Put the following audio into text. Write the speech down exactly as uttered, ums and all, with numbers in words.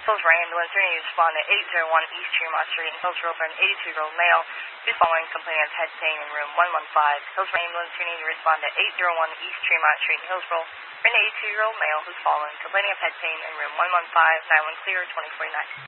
Hillsborough Ambulance, we need to respond to eight oh one East Tremont Street in Hillsborough for an eighty-two-year-old male who's following complaint of head pain in room one one five. Hillsborough Ambulance, we need to respond to eight oh one East Tremont Street in Hillsborough for an eighty-two-year-old male who's following complaining of head pain in room one one five. nine one clear, twenty forty-nine.